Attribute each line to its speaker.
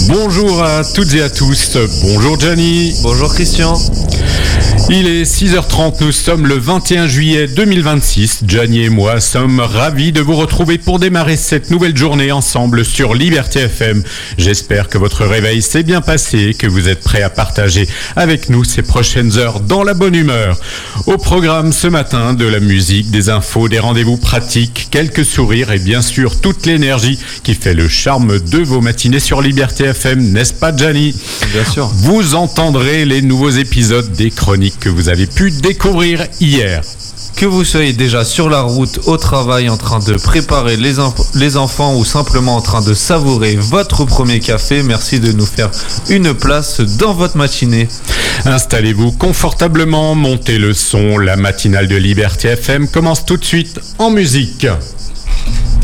Speaker 1: Bonjour à toutes et à tous, bonjour Gianni.
Speaker 2: Bonjour Christian.
Speaker 1: Il est 6h30, nous sommes le 21 juillet 2026. Gianni et moi sommes ravis de vous retrouver pour démarrer cette nouvelle journée ensemble sur Liberté FM. J'espère que votre réveil s'est bien passé et que vous êtes prêts à partager avec nous ces prochaines heures dans la bonne humeur. Au programme ce matin, de la musique, des infos, des rendez-vous pratiques, quelques sourires et bien sûr toute l'énergie qui fait le charme de vos matinées sur Liberté FM, n'est-ce pas Gianni ?
Speaker 2: Bien sûr.
Speaker 1: Vous entendrez les nouveaux épisodes des chroniques que vous avez pu découvrir hier.
Speaker 2: Que vous soyez déjà sur la route, au travail, en train de préparer les enfants ou simplement en train de savourer votre premier café, merci de nous faire une place dans votre matinée.
Speaker 1: Installez-vous confortablement, montez le son, la matinale de Liberté FM commence tout de suite en musique.